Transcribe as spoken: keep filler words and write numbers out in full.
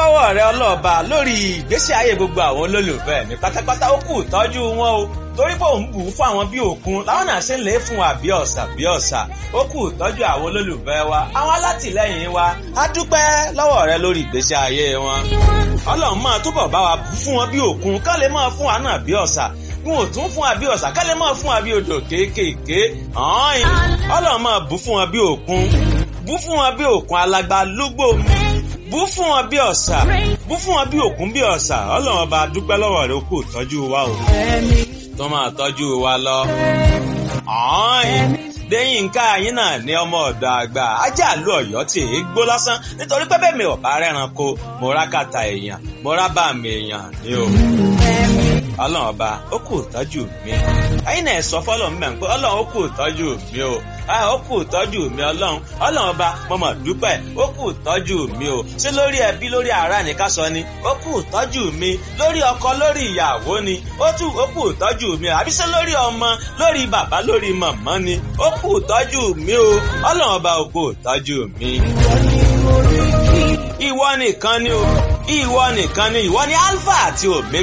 lọ́wọ́ rẹ ọlọ́ọ̀ba lórí ìgbésí ayé gbogbo àwọn olólùfẹ́ mi pátápátá. Ó kù tọ́jú wọn o torí pé òun bù ú fún àwọn bí òkun láwọn náà ṣe ń lè fún wa bí ọ̀sà bí ọ̀sà. Ó kù tọ́jú àwọn olólùfẹ́ wa, àwọn alátìlẹ́yìn wa. A dúpẹ́ lọ́wọ́ rẹ lórí ìgbésí ayé wọn. Ọlọ́run máa túbọ̀ bá wa bù fún wọn bí òkun ká lè máa fún wa náà bí ọ̀sà. Wọn ò tún fún wa bí ọ̀sà ká lè máa fún wa bí odò kéékèèké. Ọlọ́run máa bù fún wọn bí òkun, bù fún wọn bí òkun alágbá lúgbò, bù fún wọn bí ọ̀sà, bù fún wọn bí òkun bí ọ̀sà. Ọlọ́run ọba dúpẹ́ lọ́wọ́ rẹ, ó kù tọ́jú wa o, tó máa tọ́jú wa lọ. Déyìnká yín náà ní ọmọ ọ̀dọ̀ àgbà ajá àlú Ọ̀yọ́ tí èé gbó lásán nítorí pé bẹ́ẹ̀ mi ò bá rẹ́ranko mo rá kàtà èèyàn mo rá bá mi èèyàn ní o. Ọlọ́run ọba ó kù tọ́jú mi. Ẹ̀yin náà sọ fọ́lọ́run mẹ́rin pé Ọlọ́run ó kù tọ́jú mi o. Ó kù tọ́jú mi Ọlọ́run. Ọlọ́run ọba mo mọ̀ dúpẹ́ ó kù tọ́jú mi o. Ṣé lórí ẹbí lórí ará ni ká sọ ni? Ó kù tọ́jú mi. Lórí ọkọ lórí ìyàwó ni? Ó tù ó kù tọ́jú mi o. Àbí ṣé lórí ọmọ lórí bàbá lórí màmá ni? Ó kù tọ́jú mi o. Ọlọ́run ọba ó kù tọ́jú mi. Ìwọ nìkan ni o. Ìwọ nìkan ni ìwọ ni Alpha àti Omega.